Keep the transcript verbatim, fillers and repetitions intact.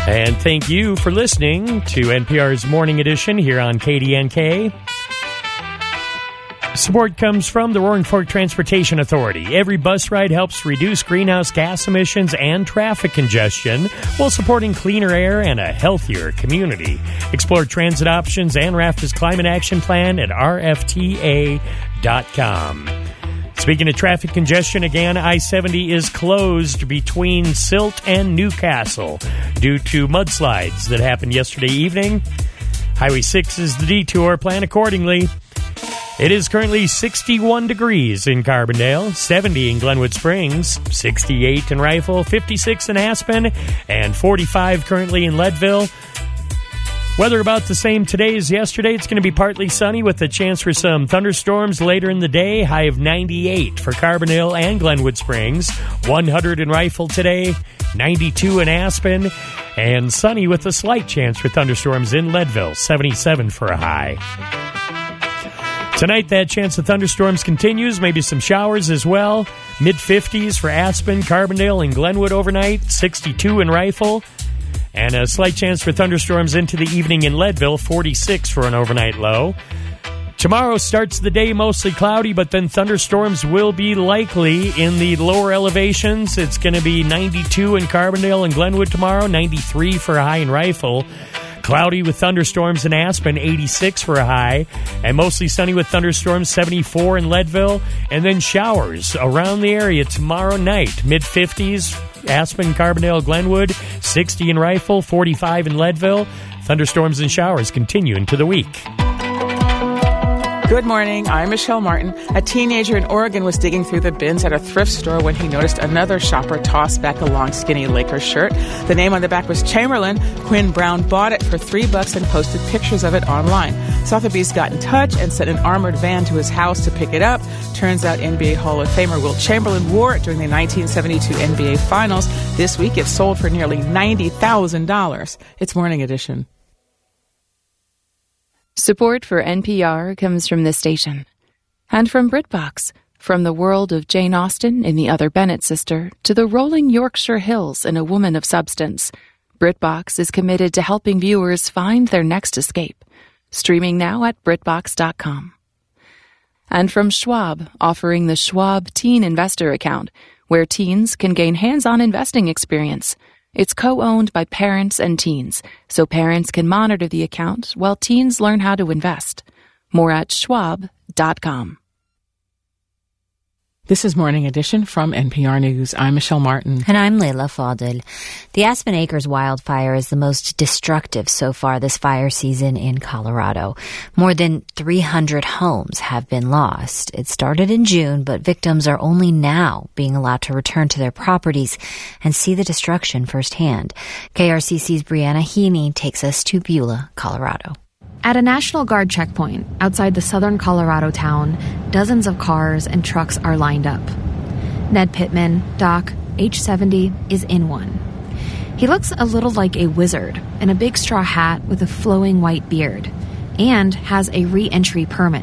And thank you for listening to N P R's Morning Edition here on K D N K. Support comes from the Roaring Fork Transportation Authority. Every bus ride helps reduce greenhouse gas emissions and traffic congestion while supporting cleaner air and a healthier community. Explore transit options and RAFTA's Climate Action Plan at R F T A dot com. Speaking of traffic congestion, again, I seventy is closed between Silt and Newcastle due to mudslides that happened yesterday evening. Highway six is the detour. Plan accordingly. It is currently sixty-one degrees in Carbondale, seventy in Glenwood Springs, sixty-eight in Rifle, fifty-six in Aspen, and forty-five currently in Leadville. Weather about the same today as yesterday. It's going to be partly sunny with a chance for some thunderstorms later in the day. High of ninety-eight for Carbondale and Glenwood Springs. one hundred in Rifle today, ninety-two in Aspen, and sunny with a slight chance for thunderstorms in Leadville. seventy-seven for a high. Tonight, that chance of thunderstorms continues, maybe some showers as well. mid-fifties for Aspen, Carbondale, and Glenwood overnight. sixty-two in Rifle. And a slight chance for thunderstorms into the evening in Leadville, forty-six for an overnight low. Tomorrow starts the day mostly cloudy, but then thunderstorms will be likely in the lower elevations. It's going to be ninety-two in Carbondale and Glenwood tomorrow, ninety-three for a high in Rifle. Cloudy with thunderstorms in Aspen, eighty-six for a high. And mostly sunny with thunderstorms, seventy-four in Leadville. And then showers around the area tomorrow night, mid-fifties. Aspen, Carbondale, Glenwood, sixty in Rifle, forty-five in Leadville. Thunderstorms and showers continue into the week. Good morning. I'm Michelle Martin. A teenager in Oregon was digging through the bins at a thrift store when he noticed another shopper toss back a long, skinny Lakers shirt. The name on the back was Chamberlain. Quinn Brown bought it for three bucks and posted pictures of it online. Sotheby's got in touch and sent an armored van to his house to pick it up. Turns out N B A Hall of Famer Wilt Chamberlain wore it during the nineteen seventy-two N B A Finals. This week it sold for nearly ninety thousand dollars. It's Morning Edition. Support for N P R comes from this station. And from BritBox, from the world of Jane Austen in The Other Bennett Sister to the rolling Yorkshire Hills in A Woman of Substance, BritBox is committed to helping viewers find their next escape. Streaming now at BritBox dot com. And from Schwab, offering the Schwab Teen Investor Account, where teens can gain hands-on investing experience. It's co-owned by parents and teens, so parents can monitor the account while teens learn how to invest. More at schwab dot com. This is Morning Edition from N P R News. I'm Michelle Martin. And I'm Leila Fadel. The Aspen Acres wildfire is the most destructive so far this fire season in Colorado. More than three hundred homes have been lost. It started in June, but victims are only now being allowed to return to their properties and see the destruction firsthand. K R C C's Brianna Heaney takes us to Beulah, Colorado. At a National Guard checkpoint outside the southern Colorado town, dozens of cars and trucks are lined up. Ned Pittman, Doc, age seventy, is in one. He looks a little like a wizard in a big straw hat with a flowing white beard and has a re-entry permit.